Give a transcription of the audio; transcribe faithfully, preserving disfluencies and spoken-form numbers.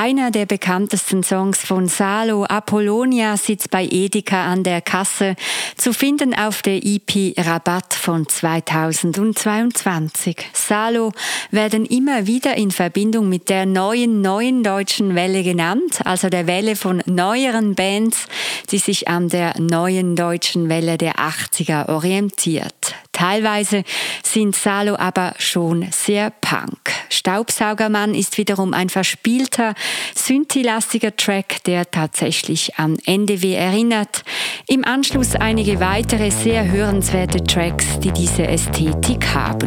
Einer der bekanntesten Songs von Salo, Apollonia, sitzt bei Edeka an der Kasse, zu finden auf der E P Rabatt von zweitausendzweiundzwanzig. Salo werden immer wieder in Verbindung mit der neuen, neuen deutschen Welle genannt, also der Welle von neueren Bands, die sich an der neuen deutschen Welle der achtziger orientiert. Teilweise sind Salo aber schon sehr Punk. Staubsaugermann ist wiederum ein verspielter, synthi-lastiger Track, der tatsächlich an N D W erinnert. Im Anschluss einige weitere sehr hörenswerte Tracks, die diese Ästhetik haben.